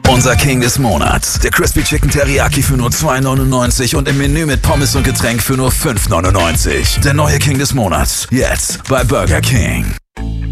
Unser King des Monats. Der Crispy Chicken Teriyaki für nur 2,99 und im Menü mit Pommes und Getränk für nur 5,99. Der neue King des Monats. Jetzt bei Burger King.